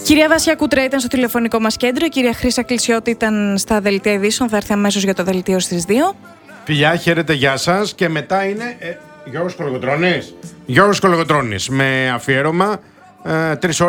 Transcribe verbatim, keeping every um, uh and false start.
Κυρία Βάσια Κούτρα ήταν στο τηλεφωνικό μας κέντρο. Η κυρία Χρύσα Κλεισιώτη ήταν στα δελτία ειδήσεων. Θα έρθει αμέσως για το δελτίο στις δύο. Φιλιά, χαίρετε, γεια σας. Και μετά είναι ε, Γιώργος Κολογοτρώνης. Γιώργος Κολογοτρώνης με αφιέρωμα ε, τρεις